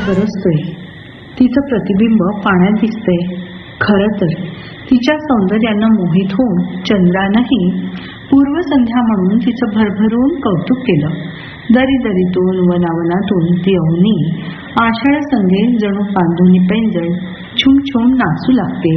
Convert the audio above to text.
गरजतोय. तिचं प्रतिबिंब पाण्यात दिसतंय. खरं तर तिच्या सौंदर्यानं मोहित होऊन चंद्रानंही पूर्वसंध्या म्हणून तिचं भरभरून कौतुक केलं. दरीतून वनावनातून ती अवनी आषाढ संगे जणू पांधुनी पैंजण छुम छुम नाचू लागते.